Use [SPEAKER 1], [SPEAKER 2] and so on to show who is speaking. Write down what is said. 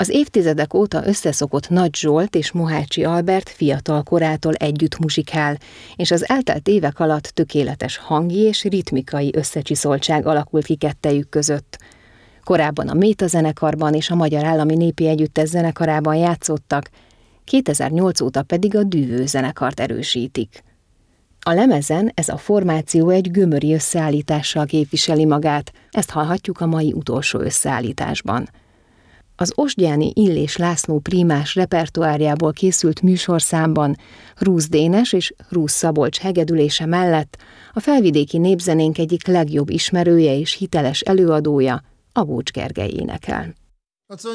[SPEAKER 1] Az évtizedek óta összeszokott Nagy Zsolt és Mohácsi Albert fiatal korától együtt muzsikál, és az eltelt évek alatt tökéletes hangi és ritmikai összecsiszoltság alakult ki kettejük között. Korábban a Méta zenekarban és a Magyar Állami Népi Együttes zenekarában játszottak, 2008 óta pedig a Dühő zenekart erősítik. A lemezen ez a formáció egy gömöri összeállítással képviseli magát, ezt hallhatjuk a mai utolsó összeállításban. Az Osgyáni Illés László prímás repertoárjából készült műsorszámban Rusz Dénes és Rusz Szabolcs hegedülése mellett a felvidéki népzenénk egyik legjobb ismerője és hiteles előadója, Agócs Gergely énekel.